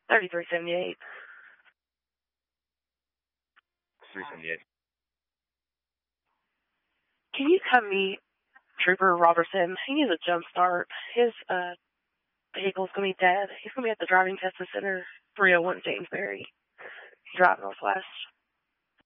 3378. 378. Can you come meet Trooper Robertson? He needs a jump start. His vehicle's going to be dead. He's going to be at the driving testing center, 301 Jamesbury. Drive northwest.